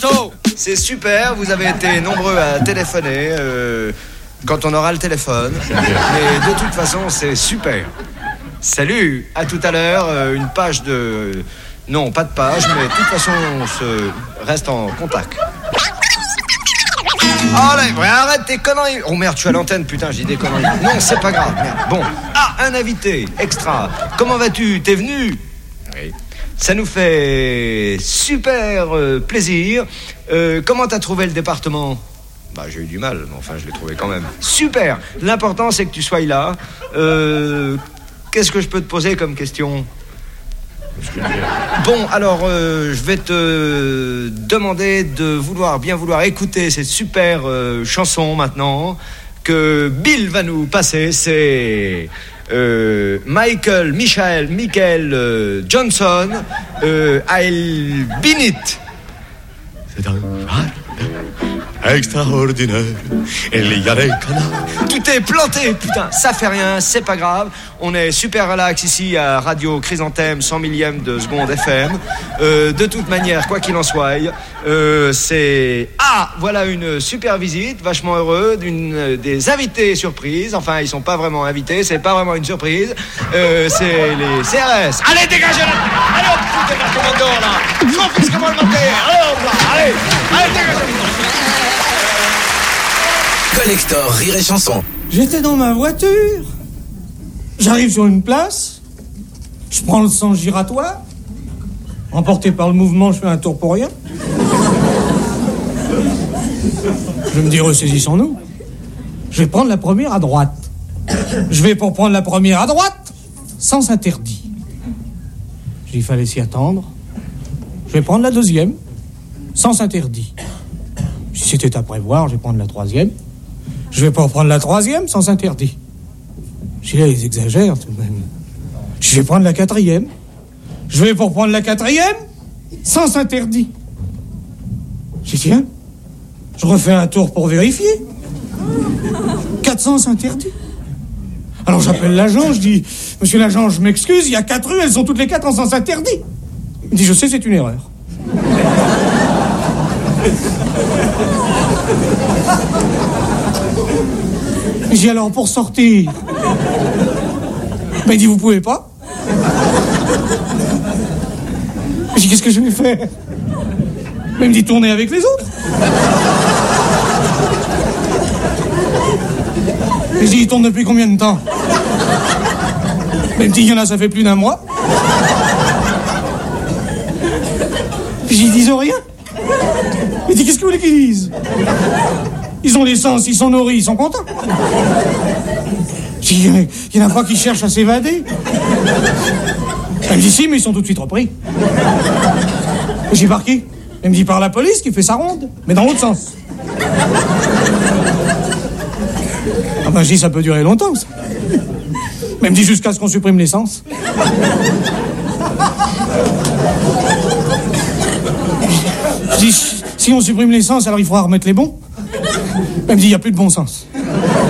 Tito. C'est super, vous avez été nombreux à téléphoner quand on aura le téléphone. Mais de toute façon, c'est super. Salut, à tout à l'heure, une page de... Non, pas de page, mais de toute façon, on se reste en contact. Allez, ouais, arrête tes conneries. Oh merde, tu as l'antenne, putain, j'ai des conneries. Non, c'est pas grave, merde. Bon, un invité, extra. Comment vas-tu? T'es venu? Oui. Ça nous fait super plaisir. Comment t'as trouvé le département? Bah, j'ai eu du mal, mais enfin, je l'ai trouvé quand même. Super. L'important, c'est que tu sois là. Qu'est-ce que je peux te poser comme question? Bon, alors, je vais te demander de bien vouloir écouter cette super chanson maintenant que Bill va nous passer. C'est Michael Johnson, I'll Be It. C'est un extraordinaire. Il y a des canards. Tout est planté, putain, ça fait rien, c'est pas grave. On est super relax ici à Radio Chrysanthème, 100 millième de seconde FM. De toute manière, quoi qu'il en soit, c'est... Ah, voilà une super visite, vachement heureux, des invités surprises. Enfin, ils sont pas vraiment invités, c'est pas vraiment une surprise. C'est les CRS. Allez, dégagez là. Allez, hop, foutez la commandant là. Confisquez-moi le matériel. Allez, hop là, allez, dégagez. Collector Rire et Chanson. J'étais dans ma voiture. J'arrive sur une place. Je prends le sens giratoire. Emporté par le mouvement, je fais un tour pour rien. Je me dis, ressaisissons-nous. Je vais prendre la première à droite. Je vais pour prendre la première à droite, sens interdit. Il fallait s'y attendre. Je vais prendre la deuxième, sens interdit. Si c'était à prévoir, je vais prendre la troisième. Je vais pas prendre la troisième, sens interdit. Je dis là, ils exagèrent tout de même. Je vais prendre la quatrième. Je vais pour prendre la quatrième, sens interdit. J'ai dit, tiens, je refais un tour pour vérifier. 4 sens interdits. Alors j'appelle l'agent, je dis, monsieur l'agent, je m'excuse, il y a 4 rues, elles sont toutes les 4 en sens interdit. Il dit, je sais, c'est une erreur. J'ai dit, alors pour sortir. Mais il dit, vous pouvez pas. J'ai dit, qu'est-ce que je vais faire? Mais il me dit, tournez avec les autres. J'ai dit, il tourne depuis combien de temps? Mais il me dit, il y en a, ça fait plus d'un mois. J'ai dit, ils disent rien. Il dit, qu'est-ce que vous voulez qu'ils disent? Ils ont l'essence, ils sont nourris, ils sont contents. J'ai dit, il y en a pas qui cherchent à s'évader. Elle me dit, si, mais ils sont tout de suite repris. J'ai par qui? Elle me dit, par la police qui fait sa ronde, mais dans l'autre sens. Ah ben, je dis, ça peut durer longtemps, ça. Mais elle me dit, jusqu'à ce qu'on supprime l'essence. Je dis, si on supprime l'essence, alors il faudra remettre les bons. Elle me dit, il n'y a plus de bon sens. Elle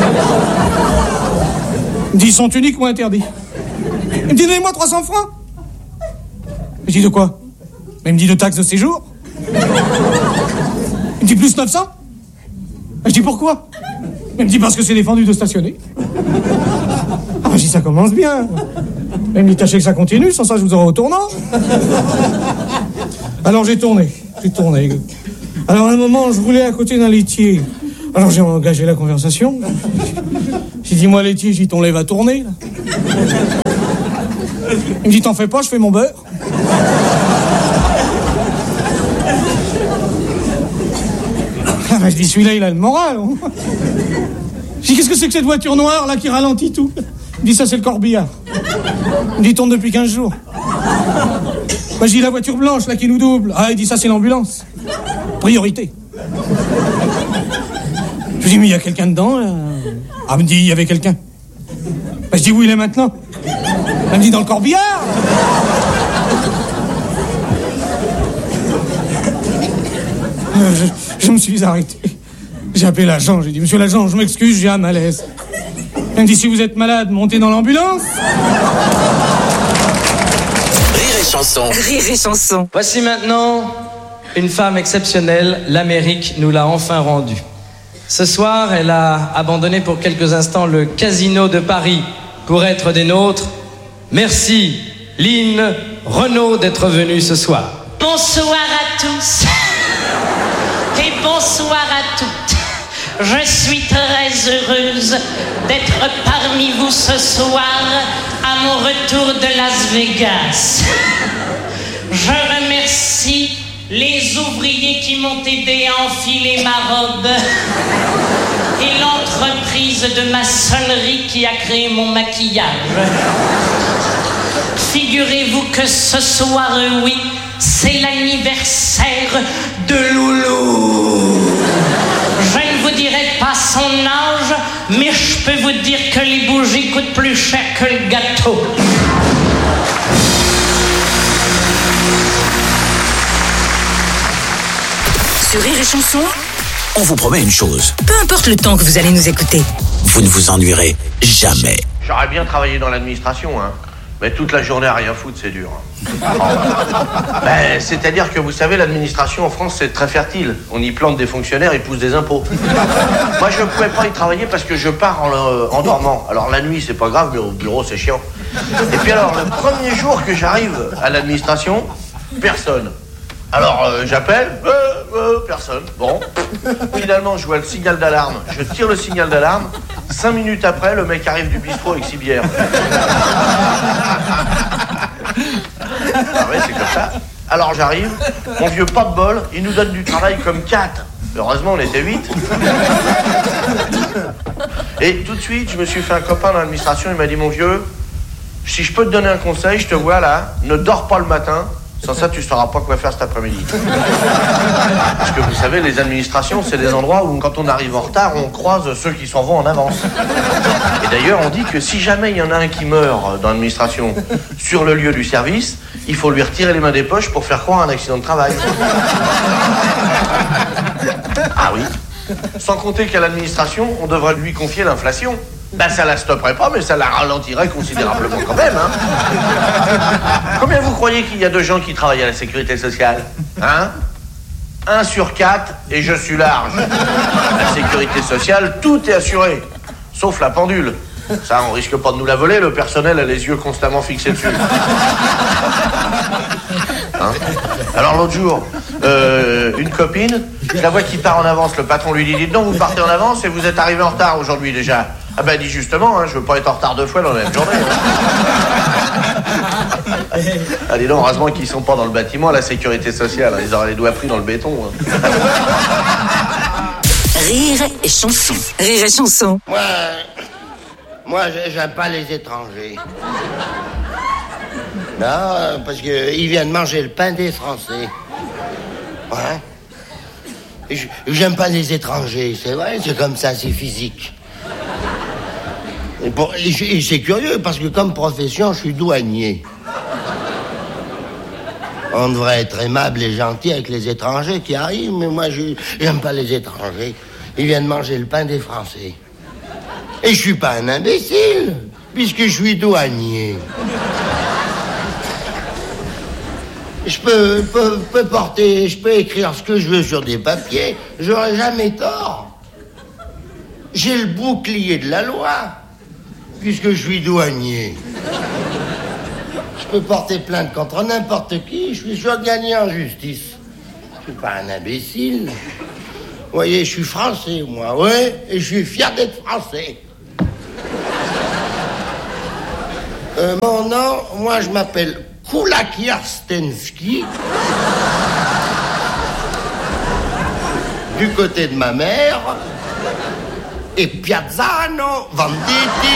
me dit, ils sont uniques ou interdits. Elle me dit, donnez-moi 300 francs. Je dis, de quoi? Elle me dit, de taxes de séjour. Elle me dit, plus 900. Je dis, pourquoi? Elle me dit, parce que c'est défendu de stationner. Ah, je dis, ça commence bien. Elle me dit, tâchez que ça continue, sans ça, je vous aurai au tournant. Alors, j'ai tourné. Alors, à un moment, je roulais à côté d'un laitier. Alors, j'ai engagé la conversation. J'ai dit, moi, laitier, j'ai dit, ton lait va tourner, là. Il me dit, t'en fais pas, je fais mon beurre. Ah, bah, je dis, celui-là, il a le moral. Je dis, qu'est-ce que c'est que cette voiture noire, là, qui ralentit tout? Il me dit, ça, c'est le corbillard. Il me dit, il tourne depuis 15 jours. Bah, je dis, la voiture blanche, là, qui nous double. Ah, il dit, ça, c'est l'ambulance. Priorité. Je dis, mais il y a quelqu'un dedans, là? Ah, il me dit, il y avait quelqu'un. Bah, je dis, où il est maintenant? Elle me dit, dans le corbillard. Je me suis arrêté. J'ai appelé l'agent, j'ai dit, monsieur l'agent, je m'excuse, j'ai un malaise. Elle me dit, si vous êtes malade, montez dans l'ambulance. Rire et Chanson. Rire et Chanson. Voici maintenant Une femme exceptionnelle, l'Amérique nous l'a enfin rendue. Ce soir, elle a abandonné pour quelques instants le casino de Paris pour être des nôtres. Merci, Lynn Renaud, d'être venue ce soir. Bonsoir à tous et bonsoir à toutes. Je suis très heureuse d'être parmi vous ce soir à mon retour de Las Vegas. Je remercie les ouvriers qui m'ont aidé à enfiler ma robe et l'entreprise de maçonnerie qui a créé mon maquillage. Figurez-vous que ce soir, oui, c'est l'anniversaire de Loulou. Je ne vous dirai pas son âge, mais je peux vous dire que les bougies coûtent plus cher que le gâteau. Sur Rire et Chanson, on vous promet une chose. Peu importe le temps que vous allez nous écouter. Vous ne vous ennuierez jamais. J'aurais bien travaillé dans l'administration, hein. Mais toute la journée à rien foutre, c'est dur. C'est-à-dire que, vous savez, l'administration en France, c'est très fertile. On y plante des fonctionnaires, ils poussent des impôts. Moi, je ne pouvais pas y travailler parce que je pars en dormant. Alors, la nuit, c'est pas grave, mais au bureau, c'est chiant. Et puis alors, le premier jour que j'arrive à l'administration, personne. Alors, j'appelle, personne. Bon. Finalement, je vois le signal d'alarme. Je tire le signal d'alarme. 5 minutes après, le mec arrive du bistrot avec 6 bières. Ah ouais, c'est comme ça. Alors j'arrive, mon vieux pas de bol, il nous donne du travail comme 4. Heureusement, on était 8. Et tout de suite, je me suis fait un copain dans l'administration, il m'a dit, mon vieux, si je peux te donner un conseil, je te vois là, ne dors pas le matin. Sans ça, tu ne sauras pas quoi faire cet après-midi. Parce que vous savez, les administrations, c'est des endroits où, quand on arrive en retard, on croise ceux qui s'en vont en avance. Et d'ailleurs, on dit que si jamais il y en a un qui meurt dans l'administration sur le lieu du service, il faut lui retirer les mains des poches pour faire croire un accident de travail. Ah oui. Sans compter qu'à l'administration, on devrait lui confier l'inflation. Ben ça la stopperait pas, mais ça la ralentirait considérablement quand même, hein. Combien vous croyez qu'il y a de gens qui travaillent à la sécurité sociale, hein? 1 sur 4, et je suis large. La sécurité sociale, tout est assuré, sauf la pendule. Ça, on risque pas de nous la voler, le personnel a les yeux constamment fixés dessus. Hein? Alors l'autre jour, une copine, je la vois qui part en avance, le patron lui dit, dites donc, vous partez en avance et vous êtes arrivé en retard aujourd'hui déjà. Ah ben, elle dit justement, hein, je veux pas être en retard 2 fois dans la même journée. Ah, dis donc, heureusement qu'ils sont pas dans le bâtiment à la sécurité sociale, hein, ils auraient les doigts pris dans le béton. Hein. Rire et Chanson. Rire et Chanson. Moi, j'aime pas les étrangers. Non, parce qu'ils viennent manger le pain des Français. Ouais. J'aime pas les étrangers, c'est vrai, c'est comme ça, c'est physique. Et c'est curieux, parce que comme profession, je suis douanier. On devrait être aimable et gentil avec les étrangers qui arrivent, mais moi, j'aime pas les étrangers. Ils viennent manger le pain des Français. Et je suis pas un imbécile, puisque je suis douanier. Je peux écrire ce que je veux sur des papiers, j'aurai jamais tort. J'ai le bouclier de la loi, puisque je suis douanier. Je peux porter plainte contre n'importe qui, je suis sûr de gagner en justice. Je suis pas un imbécile. Vous voyez, je suis français, moi, ouais, et je suis fier d'être français. Mon nom, moi, je m'appelle Kulak-Yarstensky. Du côté de ma mère. Et Piazzano Venditti.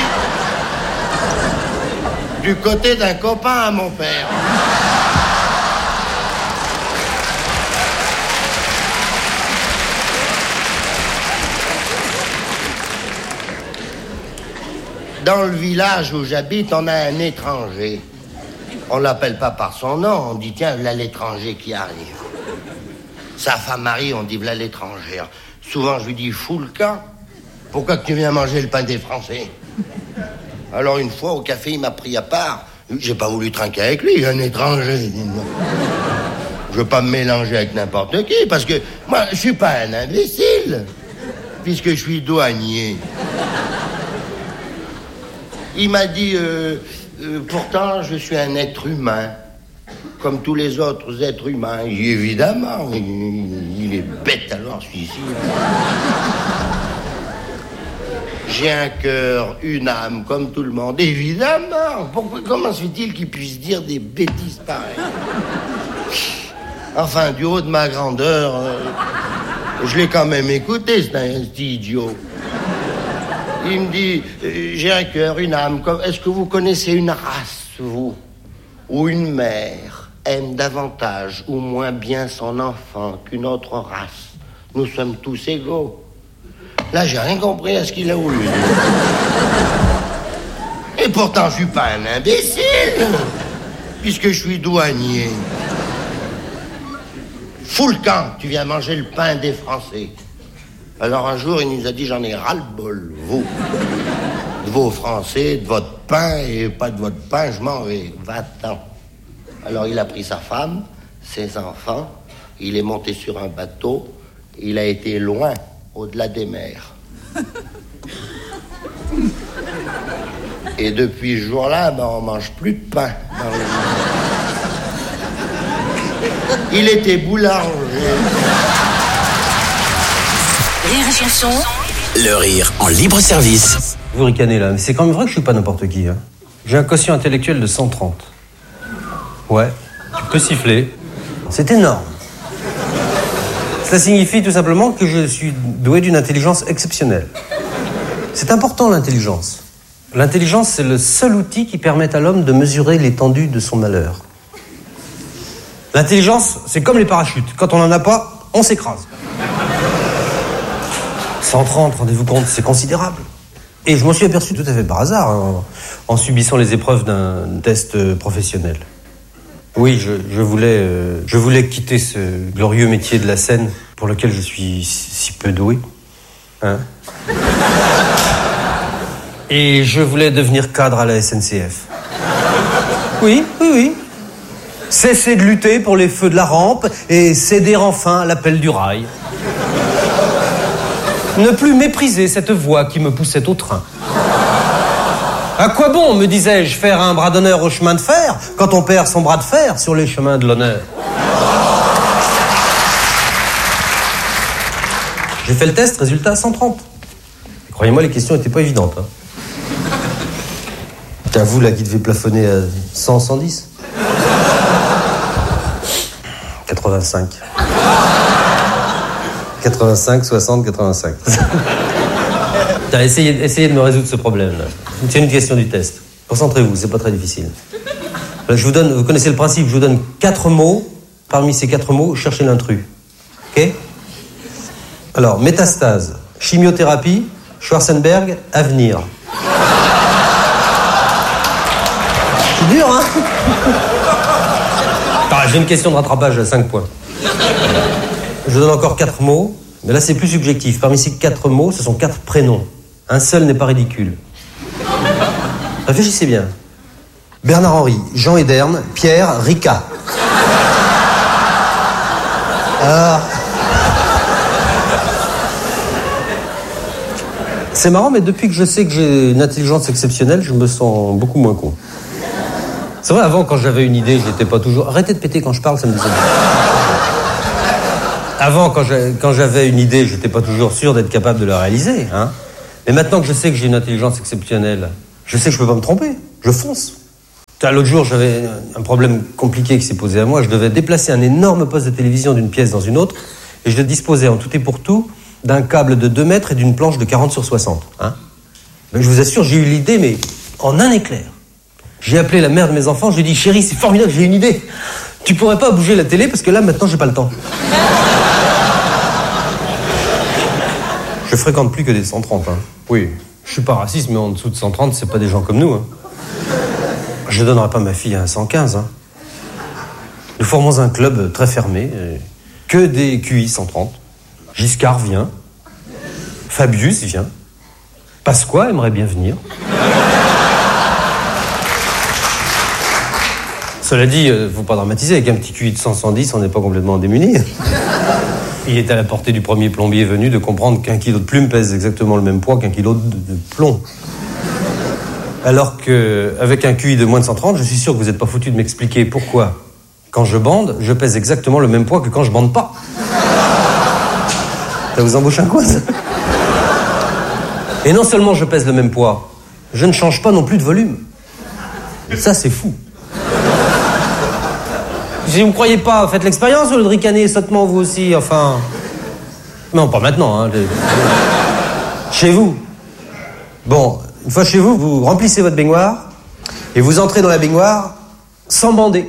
Du côté d'un copain à mon père. Dans le village où j'habite, on a un étranger. On l'appelle pas par son nom, on dit tiens, voilà l'étranger qui arrive. Sa femme Marie, on dit voilà l'étrangère. Souvent je lui dis fous le camp. Pourquoi que tu viens manger le pain des Français? Alors une fois au café, il m'a pris à part. J'ai pas voulu trinquer avec lui, un étranger. Je veux pas me mélanger avec n'importe qui, parce que moi, je suis pas un imbécile, puisque je suis douanier. Il m'a dit, pourtant, je suis un être humain, comme tous les autres êtres humains. Évidemment, il est bête alors, celui-ci. J'ai un cœur, une âme, comme tout le monde. Évidemment. Comment se fait-il qu'il puisse dire des bêtises pareilles? Enfin, du haut de ma grandeur, je l'ai quand même écouté, c'est un petit idiot. Il me dit, j'ai un cœur, une âme. Est-ce que vous connaissez une race, vous? Où une mère aime davantage ou moins bien son enfant qu'une autre race? Nous sommes tous égaux. Là, j'ai rien compris à ce qu'il a voulu dire. Et pourtant, je suis pas un imbécile, puisque je suis douanier. Fous le camp, tu viens manger le pain des Français. Alors un jour, il nous a dit, j'en ai ras-le-bol, vous. De vos Français, de votre pain, et pas de votre pain, je m'en vais. Va-t'en. Alors il a pris sa femme, ses enfants, il est monté sur un bateau, il a été loin, au-delà des mers. Et depuis ce jour-là, on mange plus de pain dans le monde. Il était boulanger. Rire et chanson. Le rire en libre service. Vous ricanez là, mais c'est quand même vrai que je suis pas n'importe qui. Hein. J'ai un quotient intellectuel de 130. Ouais, tu peux siffler. C'est énorme. Cela signifie tout simplement que je suis doué d'une intelligence exceptionnelle. C'est important, l'intelligence. L'intelligence, c'est le seul outil qui permet à l'homme de mesurer l'étendue de son malheur. L'intelligence, c'est comme les parachutes. Quand on n'en a pas, on s'écrase. 130, rendez-vous compte, c'est considérable. Et je m'en suis aperçu tout à fait par hasard, hein, en subissant les épreuves d'un test professionnel. Oui, je voulais quitter ce glorieux métier de la scène pour lequel je suis si peu doué. Hein? Et je voulais devenir cadre à la SNCF. Oui. Cesser de lutter pour les feux de la rampe et céder enfin à l'appel du rail. Ne plus mépriser cette voix qui me poussait au train. À quoi bon, me disais-je, faire un bras d'honneur au chemin de fer quand on perd son bras de fer sur les chemins de l'honneur? J'ai fait le test, résultat 130. Croyez-moi, les questions n'étaient pas évidentes. Hein. C'est à vous là qui devez plafonner à 100, 110. 85. 85, 60, 85. Essayez de me résoudre ce problème-là. C'est une question du test. Concentrez-vous, c'est pas très difficile. Là, vous connaissez le principe, je vous donne 4 mots. Parmi ces 4 mots, cherchez l'intrus. Ok? Alors, métastase, chimiothérapie, Schwarzenberg, avenir. C'est dur, hein? J'ai une question de rattrapage à 5 points. Je vous donne encore 4 mots, mais là c'est plus subjectif. Parmi ces 4 mots, ce sont 4 prénoms. Un seul n'est pas ridicule. Réfléchissez bien. Bernard-Henri, Jean Ederne, Pierre, Ricard. Alors... C'est marrant, mais depuis que je sais que j'ai une intelligence exceptionnelle, je me sens beaucoup moins con. C'est vrai, avant, quand j'avais une idée, je n'étais pas toujours... Arrêtez de péter quand je parle, ça me déçoit. Avant, quand j'avais une idée, j'étais pas toujours sûr d'être capable de la réaliser. Hein. Mais maintenant que je sais que j'ai une intelligence exceptionnelle, je sais que je peux pas me tromper. Je fonce. L'autre jour, j'avais un problème compliqué qui s'est posé à moi. Je devais déplacer un énorme poste de télévision d'une pièce dans une autre, et je le disposais en tout et pour tout d'un câble de 2 mètres et d'une planche de 40 sur 60. Hein. Ben, je vous assure, j'ai eu l'idée, mais en un éclair. J'ai appelé la mère de mes enfants, je lui ai dit, chérie, c'est formidable, j'ai une idée. Tu pourrais pas bouger la télé parce que là, maintenant, j'ai pas le temps. Je fréquente plus que des 130. Hein. Oui, je suis pas raciste, mais en dessous de 130, c'est pas des gens comme nous. Hein. Je donnerai pas ma fille à 115. Hein. Nous formons un club très fermé, que des QI 130. Giscard vient. Fabius vient. Pasqua aimerait bien venir. Cela dit, faut pas dramatiser, avec un petit QI de 110, on n'est pas complètement démuni. Il est à la portée du premier plombier venu de comprendre qu'un kilo de plume pèse exactement le même poids qu'un kilo de plomb. Alors qu'avec un QI de moins de 130, je suis sûr que vous n'êtes pas foutu de m'expliquer pourquoi, quand je bande, je pèse exactement le même poids que quand je bande pas. Ça vous embauche un coup, ça? Et non seulement je pèse le même poids, je ne change pas non plus de volume. Ça, c'est fou. Si vous me croyez pas, faites l'expérience ou le ricaner sottement vous aussi, enfin... Non, pas maintenant, hein. Chez vous. Bon, une fois chez vous, vous remplissez votre baignoire et vous entrez dans la baignoire sans bander.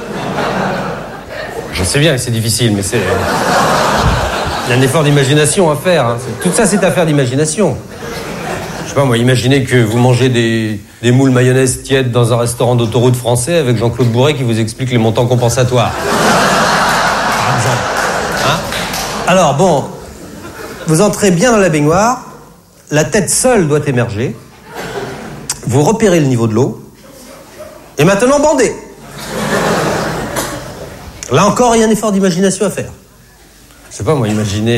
Je sais bien que c'est difficile, mais c'est... Il y a un effort d'imagination à faire, hein. Tout ça, c'est affaire d'imagination. Je sais pas, moi, imaginez que vous mangez des moules mayonnaise tièdes dans un restaurant d'autoroute français avec Jean-Claude Bourret qui vous explique les montants compensatoires. Par exemple. Hein? Alors, bon, vous entrez bien dans la baignoire, la tête seule doit émerger, vous repérez le niveau de l'eau, et maintenant bandez. Là encore, il y a un effort d'imagination à faire. Je sais pas, moi,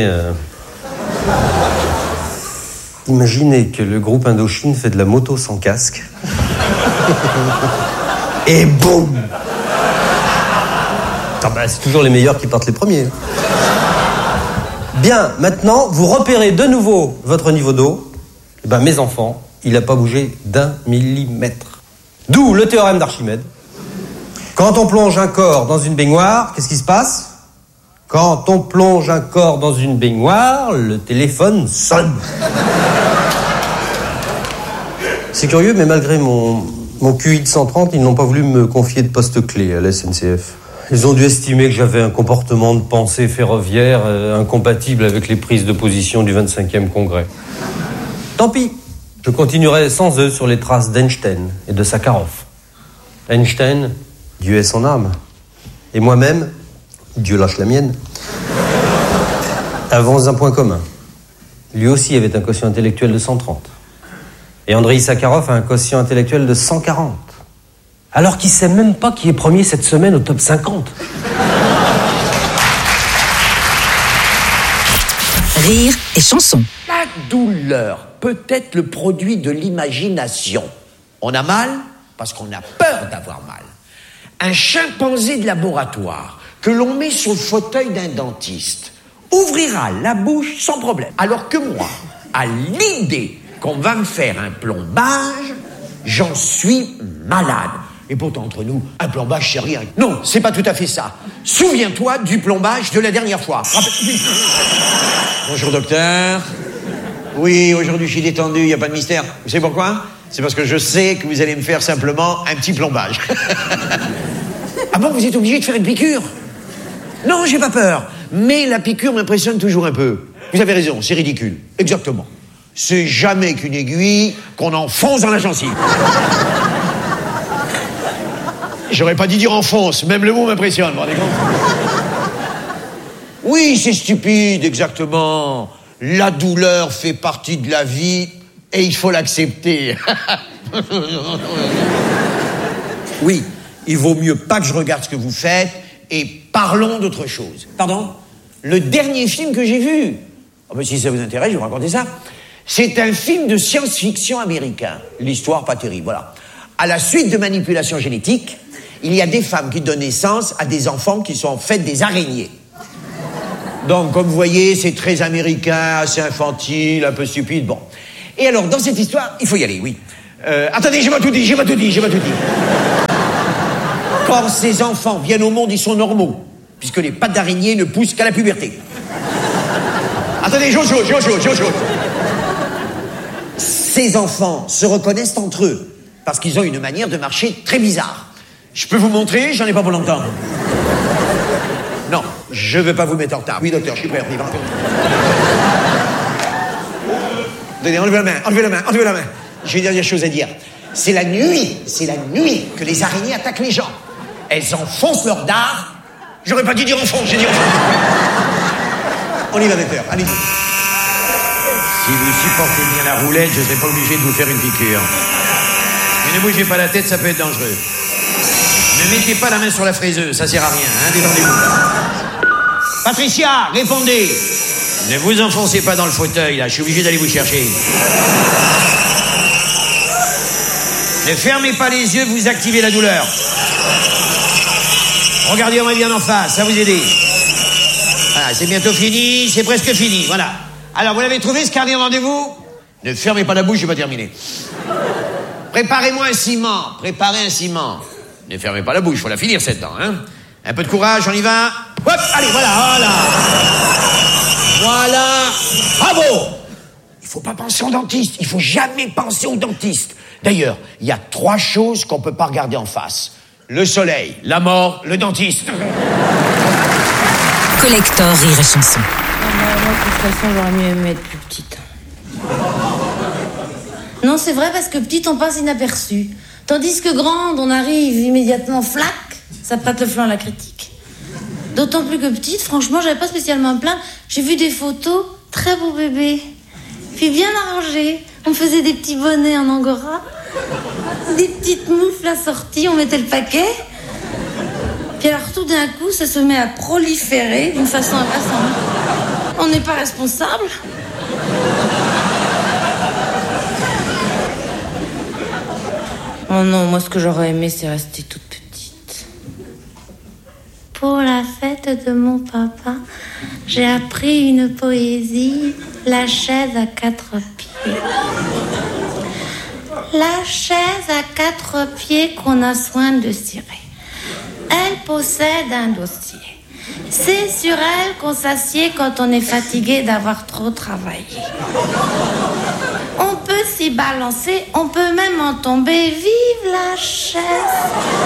Imaginez que le groupe Indochine fait de la moto sans casque. Et boum! Ah bah, c'est toujours les meilleurs qui partent les premiers. Bien, maintenant, vous repérez de nouveau votre niveau d'eau. Eh ben, mes enfants, il n'a pas bougé d'1 millimètre. D'où le théorème d'Archimède. Quand on plonge un corps dans une baignoire, qu'est-ce qui se passe? Quand on plonge un corps dans une baignoire, le téléphone sonne. C'est curieux, mais malgré mon QI de 130, ils n'ont pas voulu me confier de poste clé à la SNCF. Ils ont dû estimer que j'avais un comportement de pensée ferroviaire incompatible avec les prises de position du 25e congrès. Tant pis, je continuerai sans eux sur les traces d'Einstein et de Sakharov. Einstein, Dieu ait son âme. Et moi-même, Dieu lâche la mienne. Avons un point commun. Lui aussi avait un quotient intellectuel de 130. Et Andrei Sakharov a un quotient intellectuel de 140. Alors qu'il sait même pas qui est premier cette semaine au top 50. Rire et chanson. La douleur peut être le produit de l'imagination. On a mal parce qu'on a peur d'avoir mal. Un chimpanzé de laboratoire que l'on met sur le fauteuil d'un dentiste ouvrira la bouche sans problème. Alors que moi, à l'idée qu'on va me faire un plombage, j'en suis malade. Et pourtant, entre nous, un plombage, c'est rien. Non, c'est pas tout à fait ça. Souviens-toi du plombage de la dernière fois. Bonjour, docteur. Oui, aujourd'hui, je suis détendu, il n'y a pas de mystère. Vous savez pourquoi? C'est parce que je sais que vous allez me faire simplement un petit plombage. Ah bon, vous êtes obligé de faire une piqûre? Non, j'ai pas peur. Mais la piqûre m'impressionne toujours un peu. Vous avez raison, c'est ridicule. Exactement. C'est jamais qu'une aiguille qu'on enfonce dans la gencive. J'aurais pas dû dire enfonce, même le mot m'impressionne, vous vous rendez compte? Oui, c'est stupide, exactement. La douleur fait partie de la vie et il faut l'accepter. Oui, il vaut mieux pas que je regarde ce que vous faites et parlons d'autre chose. Pardon? Le dernier film que j'ai vu, oh ben si ça vous intéresse, je vais vous raconter ça. C'est un film de science-fiction américain. L'histoire pas terrible, voilà. À la suite de manipulations génétiques, il y a des femmes qui donnent naissance à des enfants qui sont en fait des araignées. Donc, comme vous voyez, c'est très américain, assez infantile, un peu stupide, bon. Et alors, dans cette histoire, il faut y aller, oui. Attendez, j'ai pas tout dit. Quand ces enfants viennent au monde, ils sont normaux, puisque les pattes d'araignée ne poussent qu'à la puberté. Attendez, Jojo. Ces enfants se reconnaissent entre eux, parce qu'ils ont une manière de marcher très bizarre. Je peux vous montrer, j'en ai pas pour longtemps. Non, je veux pas vous mettre en retard. Oui, docteur, je suis prêt, on y va. Donnez, enlevez la main. J'ai une dernière chose à dire. C'est la nuit que les araignées attaquent les gens. Elles enfoncent leur dard. J'aurais pas dû dire enfonce, j'ai dit enfonce. On y va, docteur, allez-y. Si vous supportez bien la roulette, je serai pas obligé de vous faire une piqûre. Mais ne bougez pas la tête, ça peut être dangereux. Ne mettez pas la main sur la fraiseuse, ça sert à rien, hein, détendez-vous. Patricia, répondez. Ne vous enfoncez pas dans le fauteuil, là, je suis obligé d'aller vous chercher. Ne fermez pas les yeux, vous activez la douleur. Regardez-moi bien en face, ça va vous aider. Voilà, c'est bientôt fini, c'est presque fini, voilà. Alors, vous l'avez trouvé, ce carnet de rendez-vous? Ne fermez pas la bouche, je vais pas terminer. Préparez-moi un ciment, préparez un ciment. Ne fermez pas la bouche, faut la finir cette dent, hein. Un peu de courage, on y va. Hop, allez, voilà. Voilà. Bravo. Il faut pas penser au dentiste, il faut jamais penser au dentiste. D'ailleurs, il y a 3 choses qu'on peut pas regarder en face. Le soleil, la mort, le dentiste. Collector Rire et Chanson. Moi, de toute façon, j'aurais mieux aimé être plus petite. Non, c'est vrai, parce que petite, on passe inaperçu. Tandis que grande, on arrive immédiatement flac, ça prête le flanc à la critique. D'autant plus que petite, franchement, j'avais pas spécialement à me plaindre. J'ai vu des photos, très beaux bébés. Puis bien arrangés. On faisait des petits bonnets en angora, des petites moufles assorties, on mettait le paquet. Puis alors tout d'un coup, ça se met à proliférer d'une façon invraisemblable. On n'est pas responsable. Oh non, moi ce que j'aurais aimé, c'est rester toute petite. Pour la fête de mon papa, j'ai appris une poésie, la chaise à 4 pieds. La chaise à 4 pieds qu'on a soin de cirer. Elle possède un dossier. C'est sur elle qu'on s'assied quand on est fatigué d'avoir trop travaillé. On peut s'y balancer, on peut même en tomber. Vive la chaise!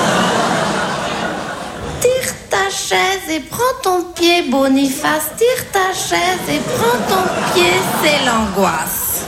Tire ta chaise et prends ton pied, Boniface. Tire ta chaise et prends ton pied, c'est l'angoisse.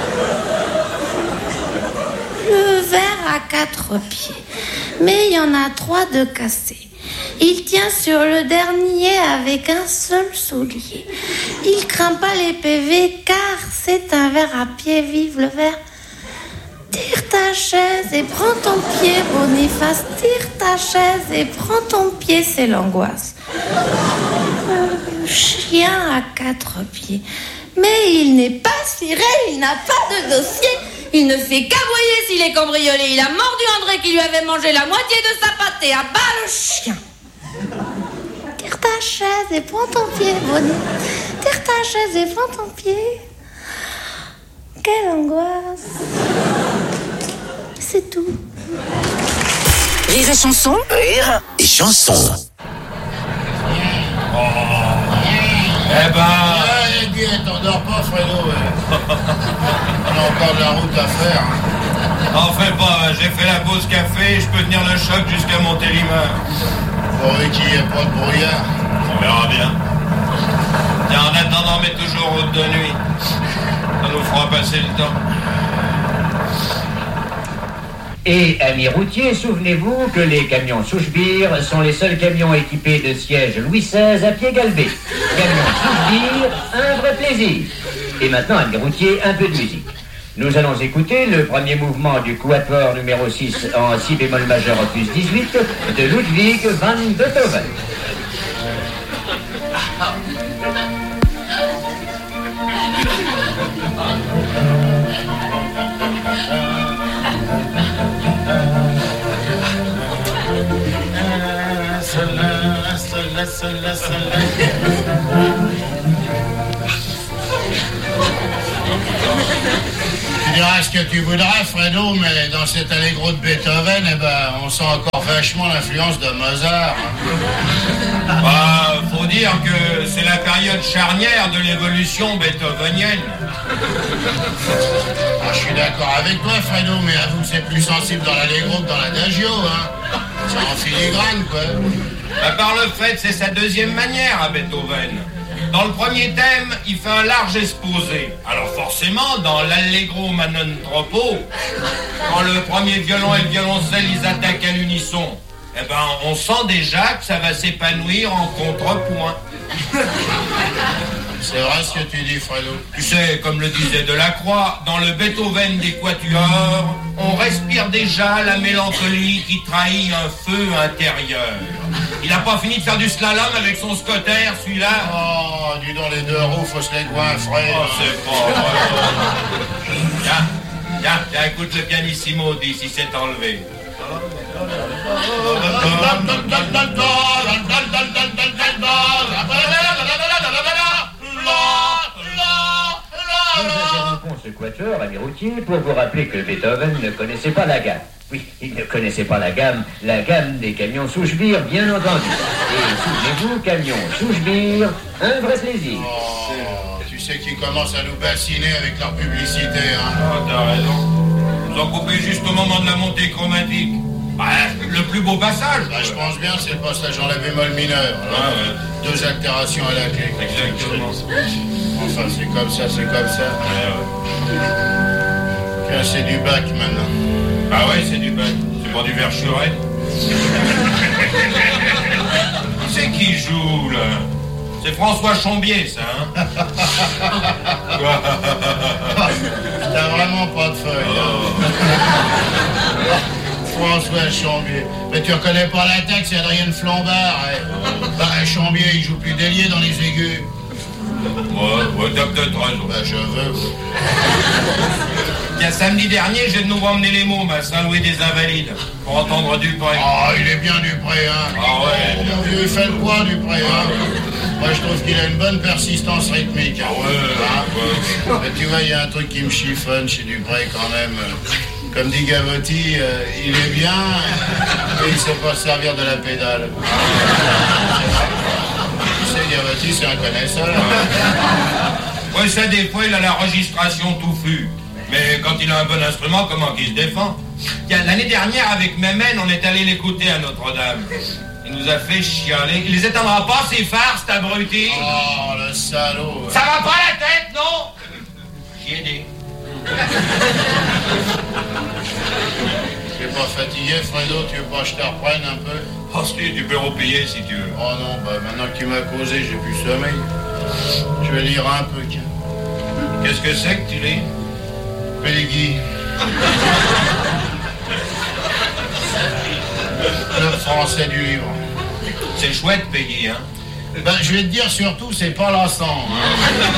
Le verre à 4 pieds, mais il y en a 3 de cassés. Il tient sur le dernier avec un seul soulier. Il craint pas les PV car c'est un verre à pied. Vive le verre. Tire ta chaise et prends ton pied, Boniface. Tire ta chaise et prends ton pied, c'est l'angoisse. Chien à 4 pieds. Mais il n'est pas ciré, il n'a pas de dossier. Il ne fait qu'aboyer s'il est cambriolé. Il a mordu André qui lui avait mangé la moitié de sa pâtée. À bas le chien. Tire ta chaise et prends ton pied, Bonnie. Tire ta chaise et prends ton pied. Quelle angoisse. C'est tout. Rire et Chanson. Rire et Chanson. Eh ben... Allez, dis, t'endors pas, Fredo. On a encore de la route à faire. N'en fais pas, j'ai fait la pause café, je peux tenir le choc jusqu'à Montélimar. Pourvu qu'il n'y ait pas de brouillard. On verra bien. Tiens, en attendant, mets toujours route de nuit. Ça nous fera passer le temps. Et, amis routiers, souvenez-vous que les camions Souchebire sont les seuls camions équipés de sièges Louis XVI à pied galbé. Camions Souchebire, un vrai plaisir. Et maintenant, amis routiers, un peu de musique. Nous allons écouter le premier mouvement du quatuor numéro 6 en si bémol majeur opus 18 de Ludwig van Beethoven. Tu diras ce que tu voudras, Fredo, mais dans cet allegro de Beethoven, eh ben, on sent encore vachement l'influence de Mozart. Bah, faut dire que c'est la période charnière de l'évolution beethovenienne. Ah, je suis d'accord avec toi, Fredo, mais avoue que c'est plus sensible dans l'allegro que dans l'adagio, hein. C'est en filigrane, quoi. Bah, par le fait, c'est sa deuxième manière à Beethoven. Dans le premier thème, il fait un large exposé. Alors forcément, dans l'Allegro Manon Troppo, quand le premier violon et le violoncelle, ils attaquent à l'unisson, eh ben, on sent déjà que ça va s'épanouir en contrepoint. C'est vrai ce que tu dis, Fredo. Tu sais, comme le disait Delacroix, dans le Beethoven des Quatuors, on respire déjà la mélancolie qui trahit un feu intérieur. Il n'a pas fini de faire du slalom avec son scotter, celui-là. Oh, dis donc, les deux roues, faut se les goinfrer. Oh, c'est pas vrai. Tiens, écoute le pianissimo, dis si c'est enlevé. Nous interrompons ce quatuor, ami routier, pour vous rappeler que Beethoven ne connaissait pas la gamme. Oui, il ne connaissait pas la gamme des camions Souchbier, bien entendu. Et souvenez-vous, camions Souchbier, un vrai plaisir. Oh, tu sais qu'ils commencent à nous bassiner avec leur publicité, hein. Oh, t'as raison. Ils ont coupé juste au moment de la montée chromatique. Le plus beau passage. Bah, je pense bien, c'est le passage en la bémol mineur. Ah, ouais. 2 altérations à la clé. Exactement. Enfin, c'est comme ça. Ouais. Tiens, c'est du bac maintenant. Ah ouais, c'est du bac. C'est pas du Verschuren. C'est qui joue, là? C'est François Chambier, ça, hein? T'as vraiment pas de feuille, hein? François Chambier. Mais tu reconnais pas la tête, c'est Adrien Flambard. Bah, Chambier, il joue plus d'ailier dans les aigus. Ouais, t'as peut-être raison. Bah, je veux. Tiens, samedi dernier, j'ai de nouveau emmené les mômes à Saint-Louis des Invalides pour entendre Dupré. Ah, il est bien Dupré, hein. Ah ouais. Mon vieux, il fait le poids, Dupré, hein. Moi, je trouve qu'il a une bonne persistance rythmique. Ah ouais. Mais tu vois, il y a un truc qui me chiffonne chez Dupré quand même. Comme dit Gavotti, il est bien, mais il sait pas se servir de la pédale. Tu sais, Gavotti, c'est un connaisseur. Ouais, ça, des fois, il a la registration touffue. Mais quand il a un bon instrument, comment qu'il se défend? Tiens, l'année dernière, avec Mémène, on est allé l'écouter à Notre-Dame. Il nous a fait chialer. Il les éteindra pas, ces phares, cet abruti. Oh, le salaud. Ça va pas la tête, non? J'y ai dit. Tu es pas fatigué, Fredo? Tu veux pas que je te reprenne un peu? Oh, si, tu peux repayer si tu veux. Oh non, bah maintenant que tu m'as causé, j'ai plus sommeil. Je vais lire un peu, tiens. Qu'est-ce que c'est que tu lis? Peggy. Le français du livre. C'est chouette, Peggy, hein? Ben, je vais te dire surtout, c'est pas lassant. Hein.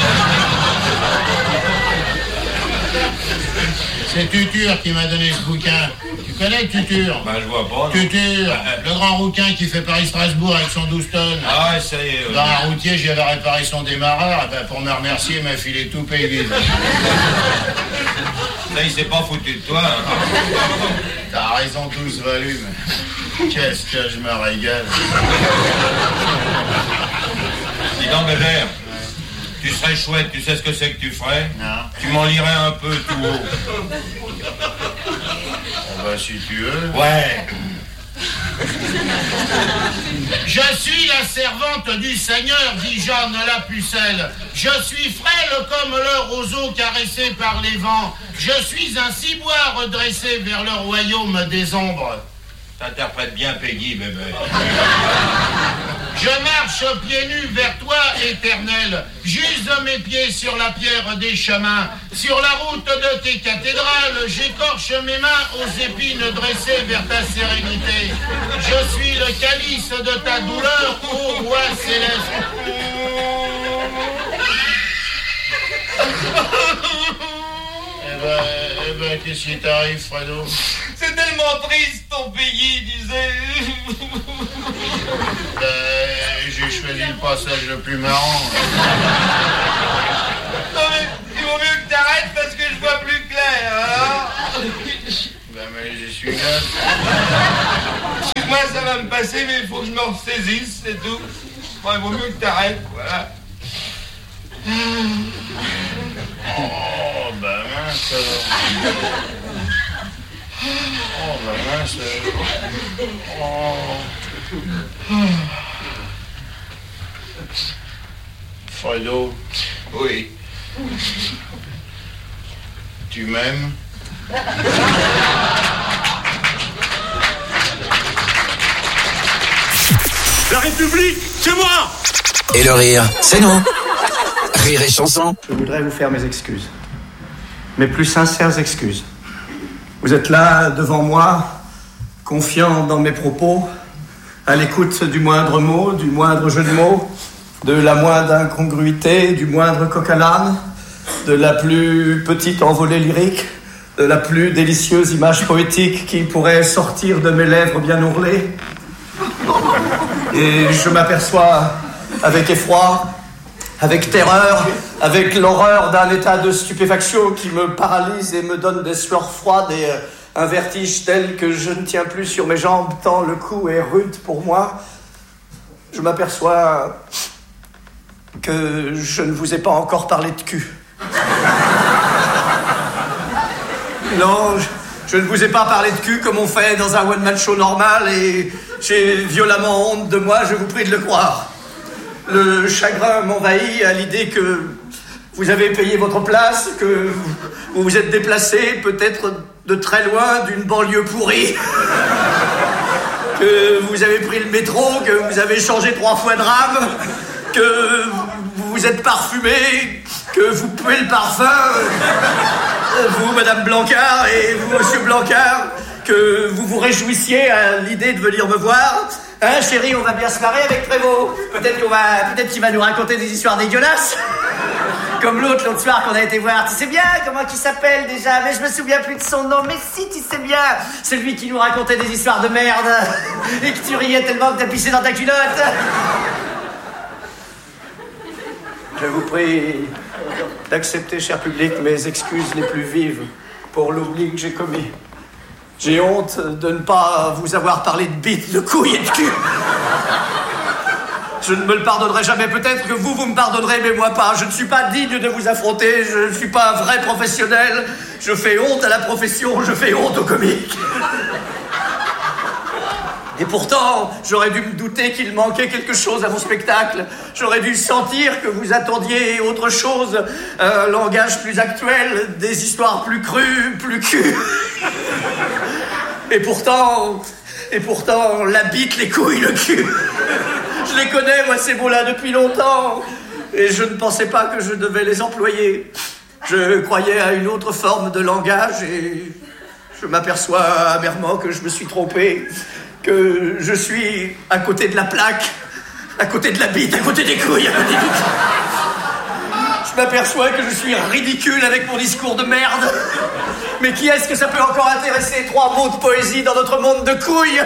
C'est Tutur qui m'a donné ce bouquin. Tu connais Tutur? Ben, je vois pas. Tutur, le grand rouquin qui fait Paris-Strasbourg avec son 12 tonnes. Ah, ouais, ça y est. Dans un routier, j'y avais réparé son démarreur. Et ben, pour me remercier, il m'a filé tout pays vide. Ça, il s'est pas foutu de toi. Hein. T'as raison, 12 volumes. Qu'est-ce que je me régale. Dis donc, Bébert, tu serais chouette, tu sais ce que c'est que tu ferais? Non. Tu m'en lirais un peu tout haut. Oh bah, si tu veux. Ouais. Je suis la servante du Seigneur, dit Jeanne la pucelle. Je suis frêle comme le roseau caressé par les vents. Je suis un ciboire redressé vers le royaume des ombres. T'interprètes bien Peggy, bébé. Je marche pieds nus vers toi, éternel. J'use mes pieds sur la pierre des chemins. Sur la route de tes cathédrales, j'écorche mes mains aux épines dressées vers ta sérénité. Je suis le calice de ta douleur, ô roi céleste. Eh ben, qu'est-ce qui t'arrive, Fredo? C'est tellement triste, ton Peggy, disait. J'ai choisi le passage le plus marrant. Non mais, il vaut mieux que t'arrêtes parce que je vois plus clair, hein. Ben mais j'y suis là. Moi ça va me passer, mais il faut que je me ressaisisse, c'est tout. Bon, il vaut mieux que t'arrêtes, voilà. Oh, ben mince. Oh, ben mince. Oh. Fredo. Oui. Tu m'aimes? La République, c'est moi! Et le rire, c'est nous. Rire et Chanson. Je voudrais vous faire mes excuses. Mes plus sincères excuses. Vous êtes là, devant moi, confiant dans mes propos, à l'écoute du moindre mot, du moindre jeu de mots, de la moindre incongruité, du moindre coq à l'âne, de la plus petite envolée lyrique, de la plus délicieuse image poétique qui pourrait sortir de mes lèvres bien ourlées. Et je m'aperçois avec effroi, avec terreur, avec l'horreur d'un état de stupéfaction qui me paralyse et me donne des sueurs froides et un vertige tel que je ne tiens plus sur mes jambes tant le coup est rude pour moi. Je m'aperçois que je ne vous ai pas encore parlé de cul. Non, je ne vous ai pas parlé de cul comme on fait dans un one-man show normal et j'ai violemment honte de moi, je vous prie de le croire. Le chagrin m'envahit à l'idée que vous avez payé votre place, que vous vous êtes déplacé peut-être de très loin d'une banlieue pourrie, que vous avez pris le métro, que vous avez changé 3 fois de rame, que vous vous êtes parfumé, que vous puez le parfum, vous, Madame Blancard, et vous, Monsieur Blancard, que vous vous réjouissiez à l'idée de venir me voir. Hein, chérie, on va bien se marrer avec Prévost. Peut-être qu'il va nous raconter des histoires dégueulasses. Comme l'autre soir qu'on a été voir. Tu sais bien comment il s'appelle déjà? Mais je me souviens plus de son nom. Mais si, tu sais bien. Celui qui nous racontait des histoires de merde. Et que tu riais tellement que t'as pissé dans ta culotte. Je vous prie d'accepter, cher public, mes excuses les plus vives pour l'oubli que j'ai commis. J'ai honte de ne pas vous avoir parlé de bite, de couilles et de cul. Je ne me le pardonnerai jamais. Peut-être que vous me pardonnerez, mais moi pas. Je ne suis pas digne de vous affronter. Je ne suis pas un vrai professionnel. Je fais honte à la profession. Je fais honte aux comiques. Et pourtant, j'aurais dû me douter qu'il manquait quelque chose à mon spectacle. J'aurais dû sentir que vous attendiez autre chose, un langage plus actuel, des histoires plus crues, plus cul. Et pourtant, la bite, les couilles, le cul. Je les connais, moi, ces mots-là, depuis longtemps. Et je ne pensais pas que je devais les employer. Je croyais à une autre forme de langage et je m'aperçois amèrement que je me suis trompé. Que je suis à côté de la plaque, à côté de la bite, à côté des couilles, à côté du... Je m'aperçois que je suis ridicule avec mon discours de merde. Mais qui est-ce que ça peut encore intéresser? 3 mots de poésie dans notre monde de couilles.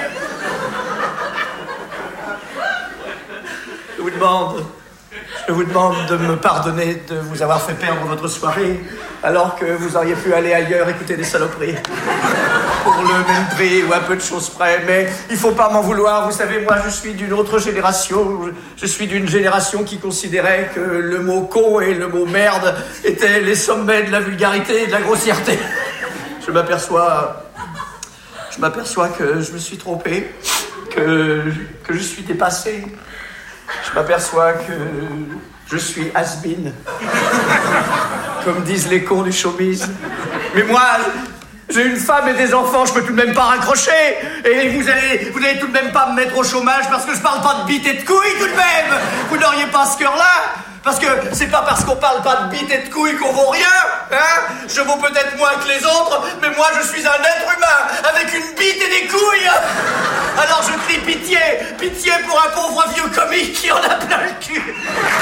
Je vous demande de me pardonner de vous avoir fait perdre votre soirée alors que vous auriez pu aller ailleurs écouter des saloperies. Pour le même prix ou à peu de choses près, mais il faut pas m'en vouloir. Vous savez, moi, je suis d'une autre génération. Je suis d'une génération qui considérait que le mot con et le mot merde étaient les sommets de la vulgarité et de la grossièreté. Je m'aperçois que je me suis trompé, que je suis dépassé. Je m'aperçois que je suis has-been, comme disent les cons du showbiz. Mais moi, j'ai une femme et des enfants, je peux tout de même pas raccrocher. Et vous allez tout de même pas me mettre au chômage parce que je parle pas de bite et de couilles tout de même. Vous n'auriez pas ce cœur-là? Parce que c'est pas parce qu'on parle pas de bite et de couilles qu'on vaut rien, hein? Je vaux peut-être moins que les autres, mais moi je suis un être humain avec une bite et des couilles. Alors je crie pitié, pitié pour un pauvre vieux comique qui en a plein le cul.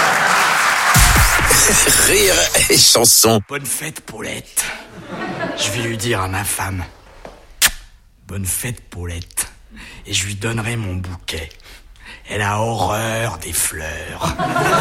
Rire et Chanson. Bonne fête, Paulette. Je vais lui dire à ma femme. Bonne fête, Paulette. Et je lui donnerai mon bouquet. Elle a horreur des fleurs.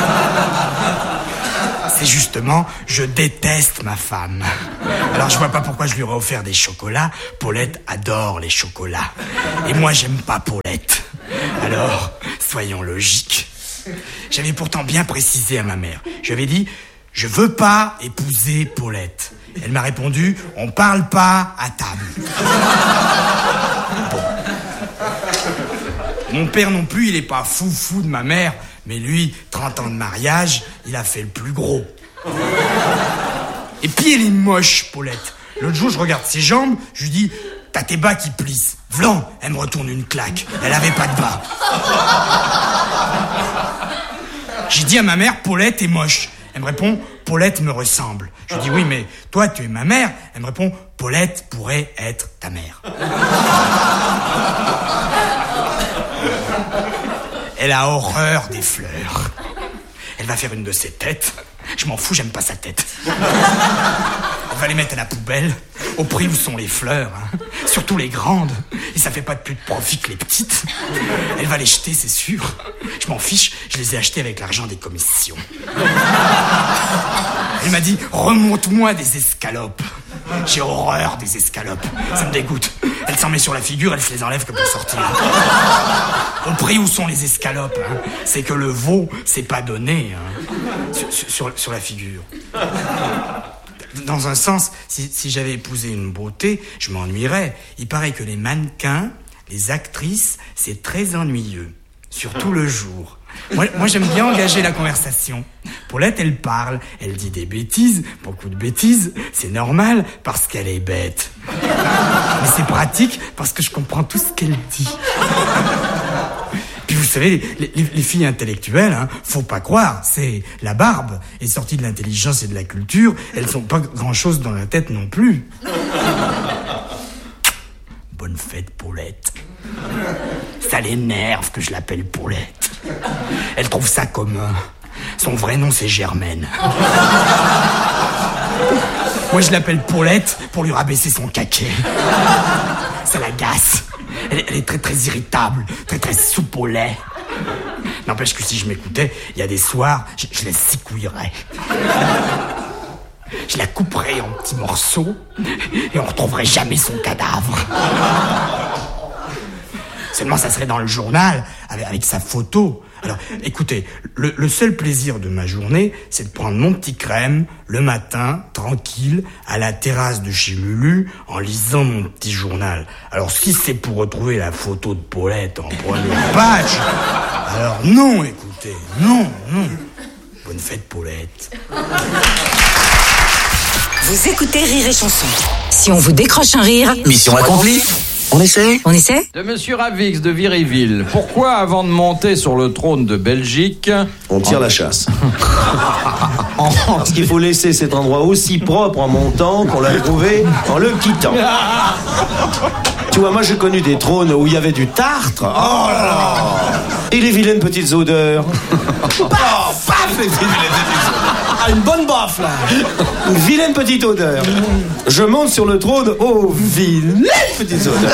C'est justement, je déteste ma femme. Alors je vois pas pourquoi je lui aurais offert des chocolats. Paulette adore les chocolats. Et moi j'aime pas Paulette. Alors, soyons logiques. J'avais pourtant bien précisé à ma mère. Je lui avais dit, je veux pas épouser Paulette. Elle m'a répondu, on parle pas à table. Bon. Mon père non plus, il est pas fou de ma mère, mais lui, 30 ans de mariage, il a fait le plus gros. Et puis elle est moche, Paulette. L'autre jour, je regarde ses jambes, je lui dis, t'as tes bas qui plissent. Vlan, elle me retourne une claque. Elle avait pas de bas. J'ai dit à ma mère, Paulette est moche. Elle me répond, Paulette me ressemble. Je lui dis, oui, mais toi, tu es ma mère. Elle me répond, Paulette pourrait être ta mère. Elle a horreur des fleurs. Elle va faire une de ses têtes. Je m'en fous, j'aime pas sa tête. Elle va les mettre à la poubelle, au prix où sont les fleurs, hein. Surtout les grandes. Et ça fait pas de plus de profit que les petites. Elle va les jeter, c'est sûr. Je m'en fiche, je les ai achetées avec l'argent des commissions. Elle m'a dit, remonte-moi des escalopes. J'ai horreur des escalopes. Ça me dégoûte. Elle s'en met sur la figure, elle se les enlève que pour sortir. Au prix où sont les escalopes, hein. C'est que le veau, c'est pas donné, hein. Sur la figure. Dans un sens, si j'avais épousé une beauté, je m'ennuierais. Il paraît que les mannequins, les actrices, c'est très ennuyeux. Surtout le jour. Moi, j'aime bien engager la conversation. Paulette, elle parle, elle dit des bêtises, beaucoup de bêtises. C'est normal, parce qu'elle est bête. Mais c'est pratique, parce que je comprends tout ce qu'elle dit. Puis vous savez, les filles intellectuelles, hein, faut pas croire, c'est la barbe est sortie de l'intelligence et de la culture, elles sont pas grand-chose dans la tête non plus. Bonne fête, Paulette. Ça l'énerve que je l'appelle Paulette. Elle trouve ça commun. Son vrai nom, c'est Germaine. Moi, je l'appelle Paulette pour lui rabaisser son caquet. Ça l'agace. Elle est très très irritable, très très soupe au lait. N'empêche que si je m'écoutais, il y a des soirs, je la sicouillerais. Je la couperais en petits morceaux et on retrouverait jamais son cadavre. Seulement, ça serait dans le journal, avec sa photo. Alors, écoutez, le seul plaisir de ma journée, c'est de prendre mon petit crème, le matin, tranquille, à la terrasse de chez Lulu, en lisant mon petit journal. Alors, si c'est pour retrouver la photo de Paulette en première page, alors non, écoutez, non. Bonne fête, Paulette. Vous écoutez Rire et Chanson. Si on vous décroche un rire... Mission accomplie. On essaie ? On essaie ? De Monsieur Ravix de Viryville. Pourquoi, avant de monter sur le trône de Belgique... On tire la chasse. Parce qu'il faut laisser cet endroit aussi propre en montant qu'on l'a trouvé en le quittant. Tu vois, moi j'ai connu des trônes où il y avait du tartre. Oh là là. Et les vilaines petites odeurs. Oh, paf, les vilaines petites odeurs. Ah, une bonne baffe, là. Une vilaine petite odeur. Je monte sur le trône, oh, vilaine petite odeur.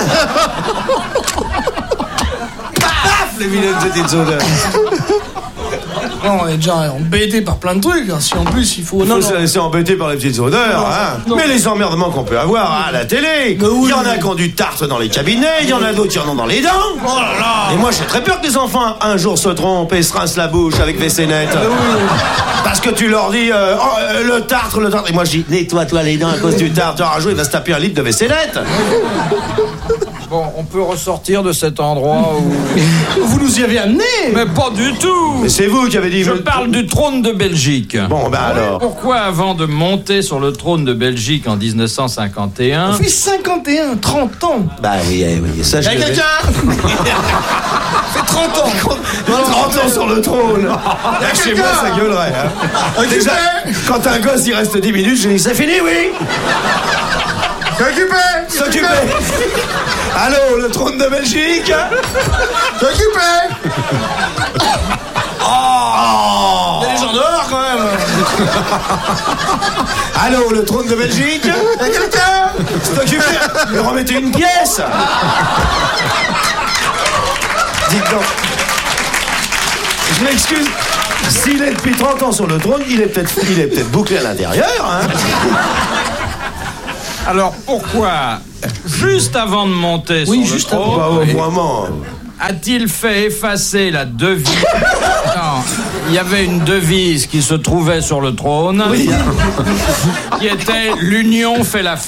Paf, les vilaines petites odeurs. Non, on est déjà embêté par plein de trucs. Hein. Si en plus il faut. Il faut se laisser embêter par les petites odeurs. Non, hein. non. Mais les emmerdements qu'on peut avoir à la télé. Oui, il y en a qui ont du tartre dans les cabinets, il y en a d'autres qui en ont dans les dents. Oh là là. Et moi j'ai très peur que les enfants un jour se trompent et se rincent la bouche avec WC-Net. Oui. Parce que tu leur dis le tartre. Et moi je dis nettoie-toi les dents à cause du tartre. Un jour il va se taper un litre de WC-Net. Bon, on peut ressortir de cet endroit où... Vous nous y avez amené. Mais pas du tout. Mais c'est vous qui avez dit... Je parle du trône de Belgique. Bon, ben alors... Pourquoi, avant de monter sur le trône de Belgique en 1951... On fait 51, 30 ans. Bah oui, ça je... Y'a quelqu'un. Fait 30 ans. 30 ans sur le trône. Chez moi, ça gueulerait. Hein. Déjà, quand un gosse il reste 10 minutes, je dis c'est fini, oui. S'occuper. Allô, le trône de Belgique. S'occuper. Oh. Il y a des gens dehors quand même. Allô, le trône de Belgique. Y'a quelqu'un. S'occuper. Mais remettez une pièce. Dites donc. Je m'excuse. S'il est depuis 30 ans sur le trône, il est peut-être bouclé à l'intérieur, hein. Alors pourquoi, juste avant de monter sur le trône, vraiment, a-t-il fait effacer la devise? Non, il y avait une devise qui se trouvait sur le trône, oui. Qui était « L'union fait la force ».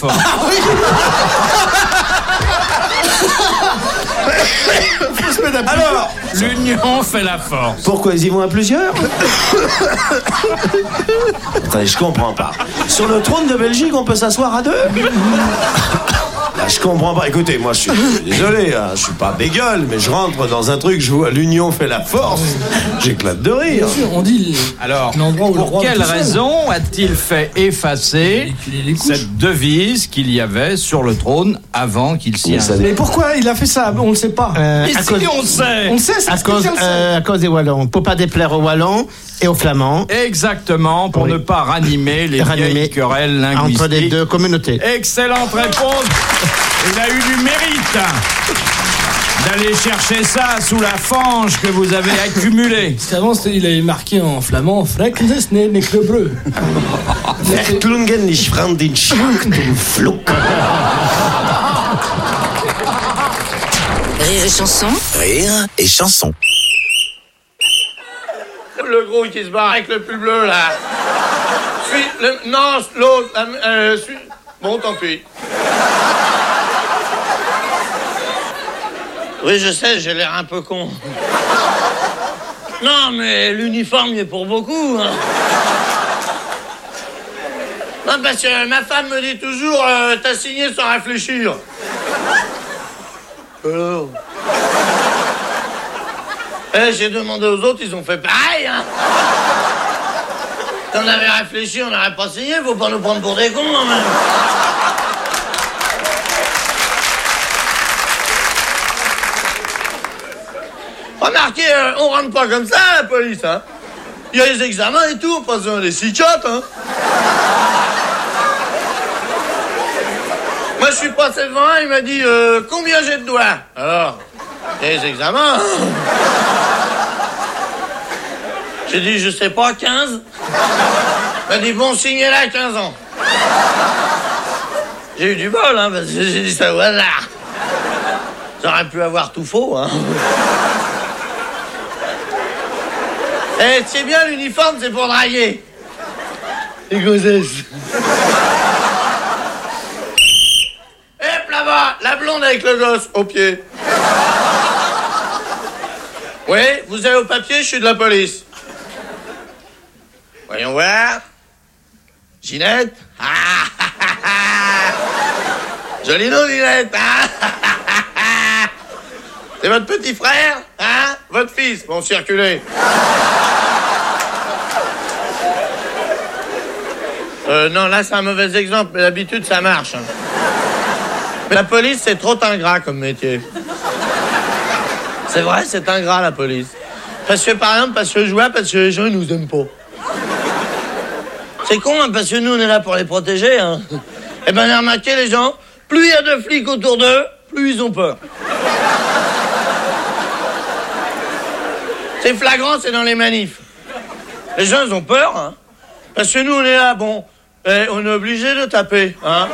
Alors, l'union fait la force. Pourquoi ils y vont à plusieurs? Attendez, je comprends pas. Sur le trône de Belgique, on peut s'asseoir à deux? je comprends pas. Écoutez, moi, je suis désolé, hein, je suis pas bégueule, mais je rentre dans un truc, je vois l'union fait la force. J'éclate de rire. Bien sûr, on dit... Alors, l'endroit où le pour roi quelle va tout seul. raison a-t-il fait effacer cette devise qu'il y avait sur le trône avant qu'il s'y installe? Mais pourquoi il a fait ça? On le sait pas. Mais si on sait. On le sait, c'est expliqué, on le sait. À cause des Wallons. Pour pas déplaire aux Wallons et aux Flamands. Exactement, pour ne pas ranimer les vieilles querelles linguistiques. Entre les deux communautés. Excellente réponse. Il a eu du mérite d'aller chercher ça sous la fange que vous avez accumulée. Parce qu'avant, il avait marqué en flamand Freknes ne neklebreu. Verklungen nicht Freundin Schacht und Fluck. Rire et chanson. Rire et chanson. Le gros qui se barre avec le pull bleu, là. Non, l'autre. Bon, tant pis. Oui, je sais, j'ai l'air un peu con. Non, mais l'uniforme, il est pour beaucoup, hein. Non, parce que ma femme me dit toujours, t'as signé sans réfléchir. Alors... j'ai demandé aux autres, ils ont fait pareil, hein. Si on avait réfléchi, on n'aurait pas signé, faut pas nous prendre pour des cons, quand même. Remarquez, on rentre pas comme ça à la police, hein. Il y a les examens et tout, on passe devant des psychiatres, hein. Moi, je suis passé devant un, il m'a dit, combien j'ai de doigts? Alors, il y a les examens, hein. J'ai dit, je sais pas, 15. Il m'a dit, bon, signez-la à 15 ans. J'ai eu du bol, hein, parce que j'ai dit ça au hasard. J'aurais pu avoir tout faux, hein. Eh, c'est bien, l'uniforme, c'est pour draguer. Les grossesses. Hop, là-bas, la blonde avec le gosse, au pied. Oui, vous avez au papier, je suis de la police. Voyons voir. Ginette. Joli nom, Ginette. C'est votre petit frère, hein? Votre fils. Bon, circulez. Non, là, c'est un mauvais exemple, mais d'habitude, ça marche. Hein. Mais la police, c'est trop ingrat comme métier. C'est vrai, c'est ingrat, la police. Parce que, par exemple, parce que les gens, ils nous aiment pas. C'est con, hein, parce que nous, on est là pour les protéger, hein. Eh ben, remarquez, les gens, plus il y a de flics autour d'eux, plus ils ont peur. C'est flagrant, c'est dans les manifs. Les gens, ils ont peur, hein. Parce que nous, on est là, bon, on est obligé de taper, hein.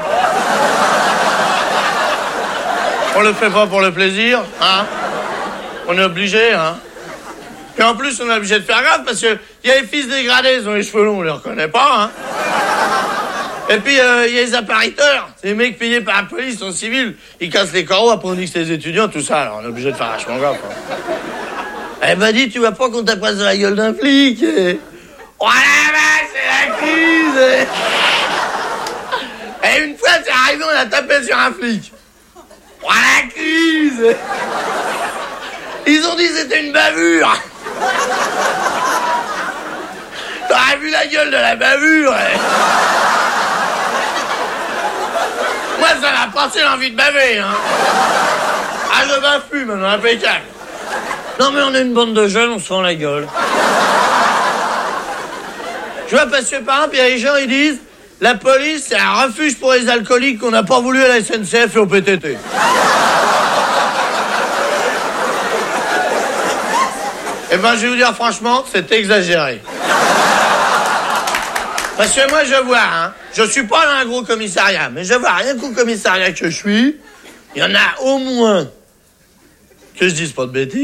On le fait pas pour le plaisir, hein. On est obligé, hein. Puis en plus, on est obligé de faire gaffe parce que y a les fils dégradés, ils ont les cheveux longs, on les reconnaît pas, hein. Et puis, y a les appariteurs, c'est les mecs payés par la police, ils sont civils. Ils cassent les carreaux, après on dit que c'est les étudiants, tout ça, alors on est obligé de faire vachement gaffe, hein. Eh ben dis, tu vois pas qu'on tape sur la gueule d'un flic, Oh la vache, c'est la crise. Et une fois, c'est arrivé, on a tapé sur un flic. Oh la crise. Ils ont dit que c'était une bavure. T'aurais vu la gueule de la bavure. Moi, ça m'a passé l'envie de baver, hein. Ah, je bave plus, maintenant, impeccable. Non, mais on est une bande de jeunes, on se fend la gueule. Tu vois, parce que par exemple, il y a les gens, ils disent la police, c'est un refuge pour les alcooliques qu'on n'a pas voulu à la SNCF et au PTT. Eh ben, je vais vous dire franchement, c'est exagéré. Parce que moi, je vois, hein, je suis pas dans un gros commissariat, mais je vois rien qu'au commissariat que je suis, il y en a au moins, que je dise pas de bêtises,